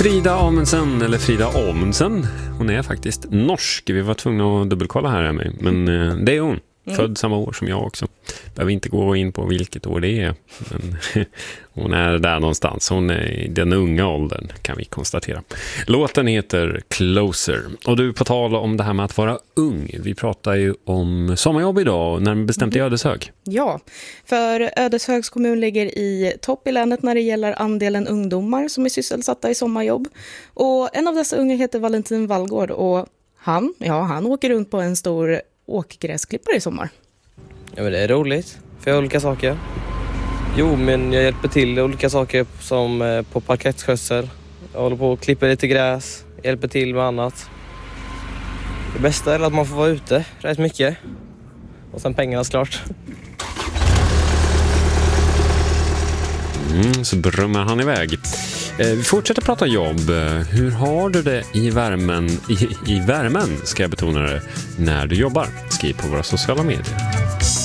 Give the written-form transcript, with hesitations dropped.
Frida Amundsen, eller Frida Amundsen. Hon är faktiskt norsk. Vi var tvungna att dubbelkolla här med mig. Men det är hon. Född samma år som jag också. Behöver inte gå in på vilket år det är. Men hon är där någonstans. Hon är i den unga åldern, kan vi konstatera. Låten heter Closer. Och du, på tal om det här med att vara ung. Vi pratar ju om sommarjobb idag, när bestämt i Ödeshög. Ja, för Ödeshögs kommun ligger i topp i länet när det gäller andelen ungdomar som är sysselsatta i sommarjobb. Och en av dessa unga heter Valentin Wallgård och han åker runt på en stor åkgräsklippare i sommar. Ja, men det är roligt för olika saker. Jo, men jag hjälper till olika saker som på parkettskjutsar. Jag håller på och klipper lite gräs, hjälper till med annat. Det bästa är att man får vara ute rätt mycket. Och sen pengarna såklart. Så brummar han iväg. Vi fortsätter prata jobb. Hur har du det i värmen? I värmen, ska jag betona det, när du jobbar? Skriv på våra sociala medier.